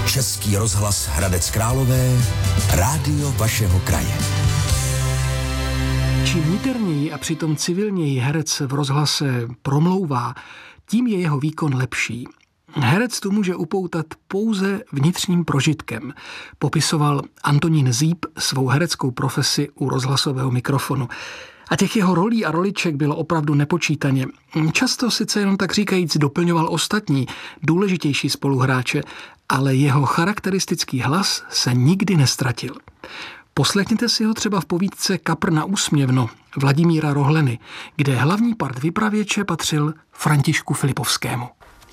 Český rozhlas Hradec Králové, rádio vašeho kraje. Čím niterněji a přitom civilněji herec v rozhlase promlouvá, tím je jeho výkon lepší. Herec tu může upoutat pouze vnitřním prožitkem, popisoval Antonín Zíp svou hereckou profesi u rozhlasového mikrofonu. A těch jeho rolí a roliček bylo opravdu nepočítaně. Často sice jenom tak říkajíc doplňoval ostatní, důležitější spoluhráče, ale jeho charakteristický hlas se nikdy nestratil. Poslechněte si ho třeba v povídce Kapr na úsměvno Vladimíra Rohleny, kde hlavní part vypravěče patřil Františku Filipovskému.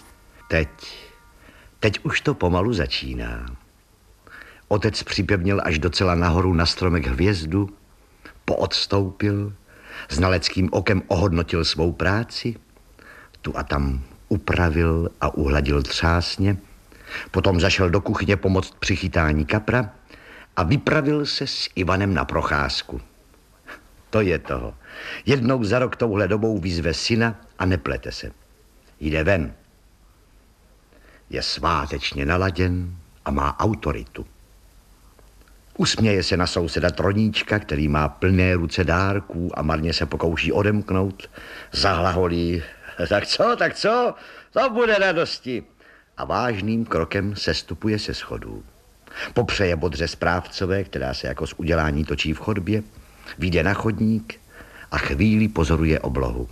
Teď už to pomalu začíná. Otec připevnil až docela nahoru na stromek hvězdu, poodstoupil, znaleckým okem ohodnotil svou práci, tu a tam upravil a uhladil třásně, potom zašel do kuchyně pomoct při chytání kapra a vypravil se s Ivanem na procházku. To je toho. Jednou za rok touhle dobou vyzve syna a neplete se. Jde ven. Je svátečně naladěn a má autoritu. Usměje se na souseda Troníčka, který má plné ruce dárků a marně se pokouší odemknout. Zahlaholí. Tak co? To bude radosti. A vážným krokem sestupuje se schodů. Popřeje bodře správcové, která se jako z udělání točí v chodbě, vyjde na chodník a chvíli pozoruje oblohu.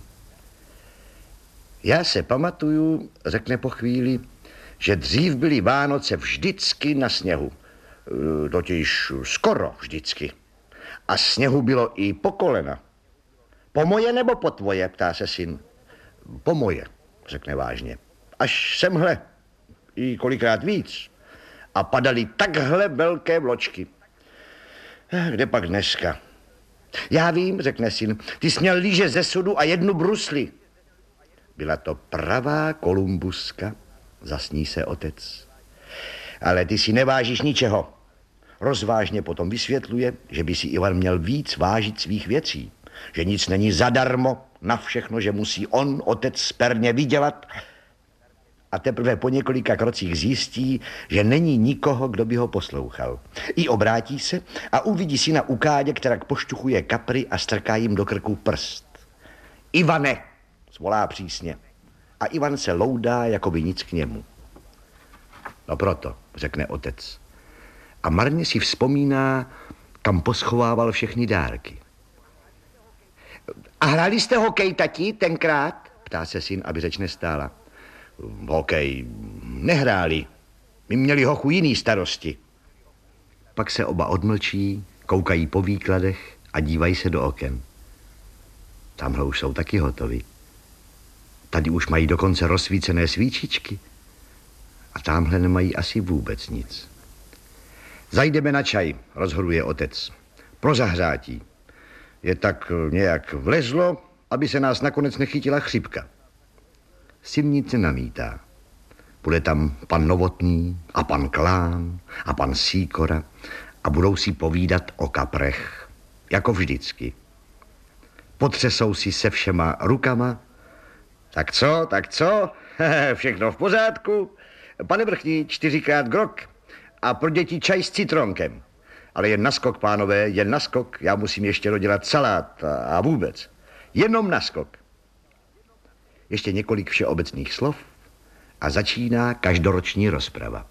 Já se pamatuju, řekne po chvíli, že dřív byly Vánoce vždycky na sněhu. Totiž skoro vždycky. A sněhu bylo i po kolena. Po moje nebo po tvoje, ptá se syn. Po moje, řekne vážně. Až semhle, i kolikrát víc. A padaly takhle velké vločky. Kde pak dneska? Já vím, řekne syn, ty jsi měl líže ze sudu a jednu brusli. Byla to pravá kolumbuska, zasní se otec. Ale ty si nevážíš ničeho. Rozvážně potom vysvětluje, že by si Ivan měl víc vážit svých věcí. Že nic není zadarmo, na všechno, že musí on, otec, sperně vydělat. A teprve po několika krocích zjistí, že není nikoho, kdo by ho poslouchal. I obrátí se a uvidí syna u kádě, která pošťuchuje kapry a strká jim do krku prst. Ivane, zvolá přísně. A Ivan se loudá, jako by nic k němu. No proto, řekne otec. A marně si vzpomíná, kam poschovával všechny dárky. A hráli jste hokej, tati, tenkrát? Ptá se syn, aby řeč nestála. Hokej nehráli. My měli hochu jiný starosti. Pak se oba odmlčí, koukají po výkladech a dívají se do oken. Tamhle už jsou taky hotovi. Tady už mají dokonce rozsvícené svíčičky. A tamhle nemají asi vůbec nic. Zajdeme na čaj, rozhoduje otec. Pro zahřátí. Je tak nějak vlezlo, aby se nás nakonec nechytila chřipka. Syn nic nenamítá. Bude tam pan Novotný a pan Klán a pan Sýkora a budou si povídat o kaprech, jako vždycky. Potřesou si se všema rukama. Tak co? Všechno v pořádku? Pane vrchní, 4krát grog a pro děti čaj s citronkem. Ale jen naskok, pánové, jen naskok. Já musím ještě dodělat salát a vůbec. Jenom naskok. Ještě několik všeobecných slov a začíná každoroční rozprava.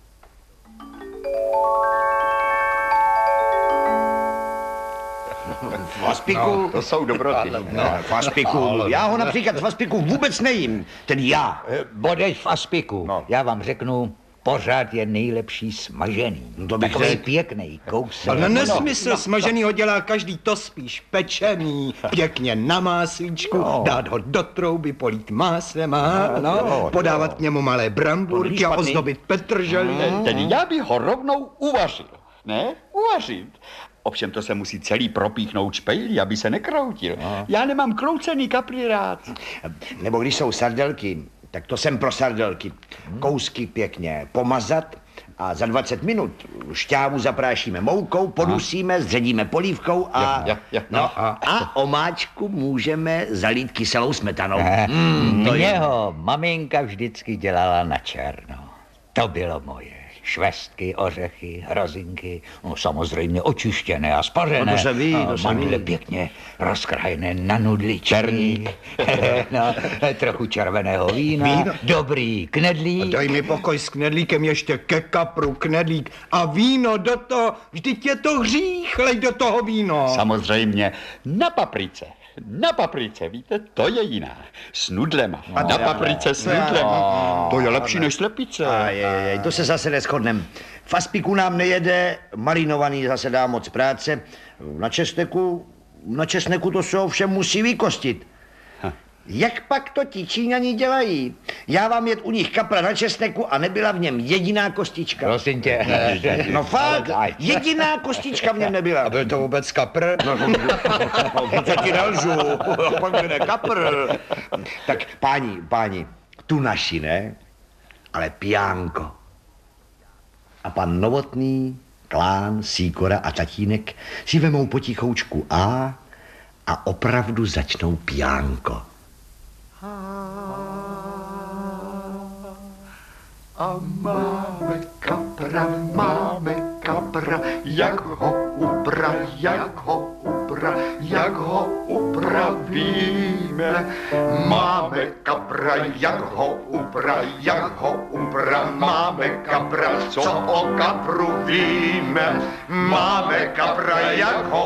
Faspiku? No, to jsou dobroty. Faspiku. Já ho například faspiku vůbec nejím. Tedy já. Bodej v aspiku. No. Já vám řeknu, pořád je nejlepší smažený. No to bych Takový řekl. pěkný kousek. Ale nesmysl, smažený ho dělá každý, to spíš pečený, pěkně na máslíčku, dát ho do trouby, polít máslem, podávat k němu malé bramburky a ozdobit petrželí. Tedy já bych ho rovnou uvařil, ne? Uvařit. Ovšem to se musí celý propíchnout špejlí, aby se nekroutil. Já nemám kroucený kapry rád. Nebo když jsou sardelky, tak to jsem pro sardelky. Kousky pěkně pomazat a za 20 minut šťávu zaprášíme moukou, podusíme, zředíme polívkou a... A omáčku můžeme zalít kyselou smetanou. Mě ho maminka vždycky dělala na černo. To bylo moje. švestky, ořechy, hrozinky, no samozřejmě očištěné a spařené. No to se ví, to se mandle ví. pěkně rozkrájené na nudličky. Černík. No, trochu červeného vína, dobrý knedlík. Daj mi pokoj s knedlíkem ještě ke kapru, knedlík a víno do toho. Vždyť je to hřích, lej do toho víno. Samozřejmě na paprice. Na paprice, víte, to je jiná. S nudlema. Na paprice s nudlem. To je lepší než slepice. To se zase neschodnem. V aspiku nám nejede, marinovaný zase dá moc práce. Na česneku to se ovšem musí vykostit. Jak pak to ti Číňani dělají? Já vám jet u nich kapra na česneku a nebyla v něm jediná kostička. Prosím tě. No fakt, jediná kostička v něm nebyla. A byl to vůbec kapr? No, co ti nelžu, pak ne kapr. Tak páni, tu naši, ne? Ale pijánko. A pan Novotný, Klán, Sýkora a tatínek si vemou potichoučku a opravdu začnou pijánko. A máme kapra, jak ho upravíme. Máme kapra, jak ho máme kapra, co o kapru víme. Máme kapra, jak ho